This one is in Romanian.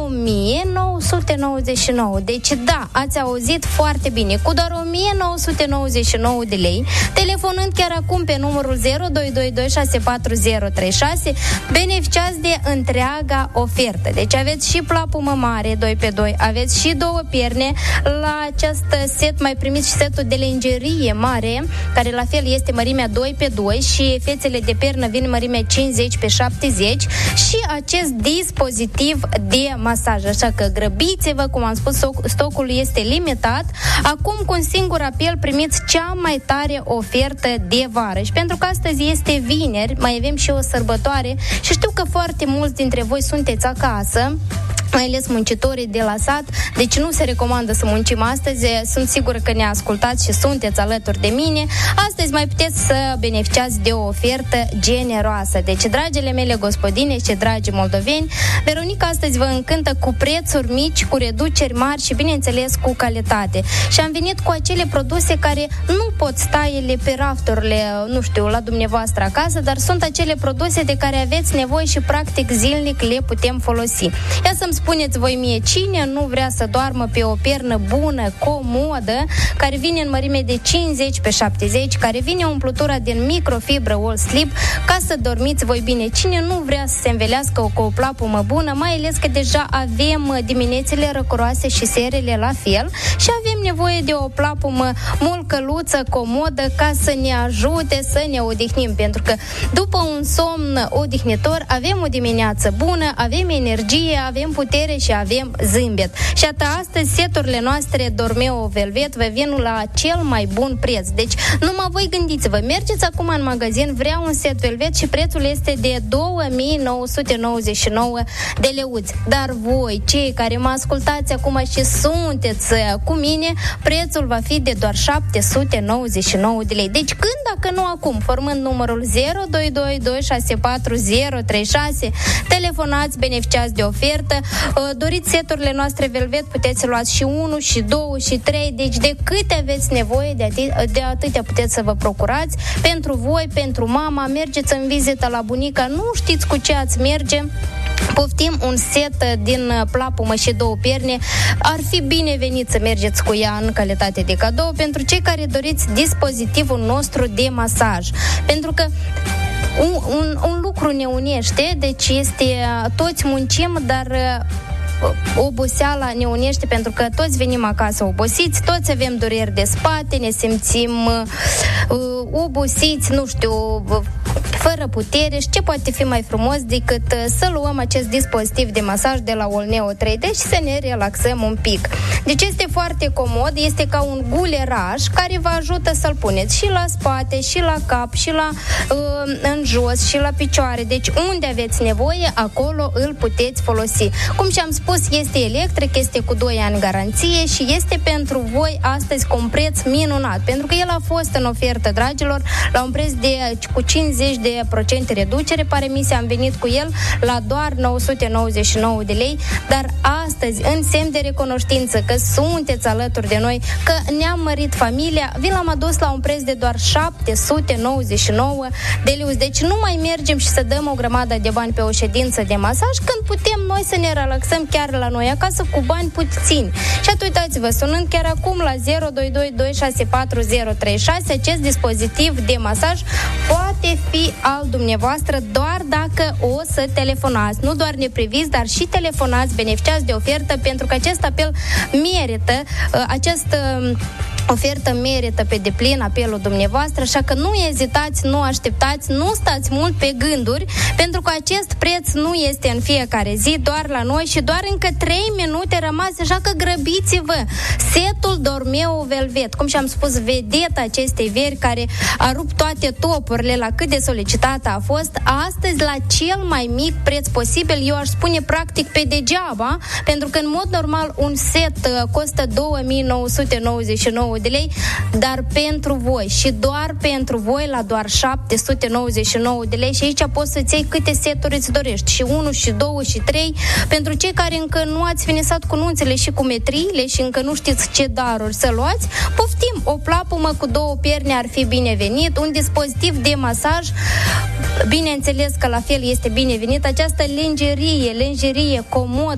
1999. Deci da, ați auzit foarte bine, cu doar 1999 de lei, telefonând chiar acum pe numărul 0222640036, beneficiați de întreaga ofertă. Deci aveți și plapumă mare 2x2, aveți și 2 pierne. La acest set mai primiți și setul de lenjerie mare, care la fel este mărimea 2x2 și fețele de pernă vin mărimea 50x70 și acest dispozitiv de masaj. Așa că grăbiți-vă, cum am spus, stocul este limitat. Acum, cu un singur apel, primiți cea mai tare ofertă de vară. Și pentru că astăzi este vineri, mai avem și o sărbătoare și știu că foarte mulți dintre voi sunteți acasă, mai ales muncitorii de la sat, deci nu se recomandă să muncim astăzi. Sunt sigură că ne ascultați și sunteți alături de mine. Astăzi mai puteți să beneficiați de o ofertă generoasă. Deci, dragile mele gospodine și dragi moldoveni, Veronica astăzi vă încântă cu prețuri mici, cu reduceri mari și, bineînțeles, cu calitate. Și am venit cu acele produse care nu pot sta ele pe rafturile, nu știu, la dumneavoastră acasă, dar sunt acele produse de care aveți nevoie și, practic, zilnic le putem folosi. Ia să-mi spuneți voi mie, cine nu vrea să doarmă pe o pernă bună, comodă, care vine în mărime de 50x70, care vine umplutura din microfibră All Sleep, ca să dormiți voi bine? Cine nu vrea să se învelească cu o plapumă bună, mai ales că deja avem diminețile răcoroase și serile la fel și avem nevoie de o plapumă mult căluță, comodă, ca să ne ajute să ne odihnim, pentru că după un somn odihnitor avem o dimineață bună, avem energie, avem putere și avem zâmbet. Și astăzi seturile noastre Dormeo Velvet vă vin la cel mai bun preț. Deci numai voi gândiți-vă, mergeți acum în magazin, vreau un set Velvet și prețul este de 2999 de leuți. Dar voi, cei care mă ascultați acum și sunteți cu mine, prețul va fi de doar 799 de lei. Deci când, dacă nu acum, formând numărul 0222640036, telefonați, beneficiați de ofertă. Doriți seturile noastre Velvet, puteți să luați și 1, și 2, și 3, deci de câte aveți nevoie, de atâtea puteți să vă procurați. Pentru voi, pentru mama, mergeți în vizită la bunica, nu știți cu ce ați merge, poftim un set din plapumă și 2 pierne. Ar fi binevenit să mergeți cu ea în calitate de cadou pentru cei care doriți dispozitivul nostru de masaj. Pentru că un lucru ne unește, deci este, toți muncim, dar oboseala ne unește, pentru că toți venim acasă obosiți, toți avem dureri de spate, ne simțim obosiți, nu știu, fără putere. Și ce poate fi mai frumos decât să luăm acest dispozitiv de masaj de la Olneo 3D și să ne relaxăm un pic. Deci este foarte comod, este ca un guleraș care vă ajută să-l puneți și la spate, și la cap, și la în jos, și la picioare. Deci unde aveți nevoie, acolo îl puteți folosi. Cum și-am spus, este electric, este cu 2 ani garanție și este pentru voi astăzi cu un preț minunat, pentru că el a fost în ofertă, dragilor, la un preț cu 50% reducere. Pare mi se am venit cu el la doar 999 de lei, dar astăzi, în semn de recunoștință că sunteți alături de noi, că ne-am mărit familia, vi l-am adus la un preț de doar 799 de lei. Deci nu mai mergem și să dăm o grămadă de bani pe o ședință de masaj, când putem noi să ne relaxăm chiar la noi acasă cu bani puțini. Și uitați-vă, sunând chiar acum la 0222640036, acest dispozitiv de masaj poate fi al dumneavoastră doar dacă o să telefonați. Nu doar ne priviți, dar și telefonați, beneficiați de ofertă, pentru că acest apel merită, ofertă merită pe deplin apelul dumneavoastră, așa că nu ezitați, nu așteptați, nu stați mult pe gânduri, pentru că acest preț nu este în fiecare zi, doar la noi și doar încă 3 minute rămase, așa că grăbiți-vă. Setul Dormeo Velvet, cum și-am spus, vedeta acestei veri care a rupt toate topurile la cât de solicitată a fost, astăzi la cel mai mic preț posibil, eu aș spune practic pe degeaba, pentru că în mod normal un set costă 2999 de lei, dar pentru voi și doar pentru voi la doar 799 de lei și aici poți să-ți iei câte seturi îți dorești, și 1, și 2, și 3. Pentru cei care încă nu ați finisat cu nunțile și cu metriile și încă nu știți ce daruri să luați, poftim, o plapumă cu 2 pierne ar fi binevenit, un dispozitiv de masaj, bineînțeles că la fel este binevenit, această lenjerie comodă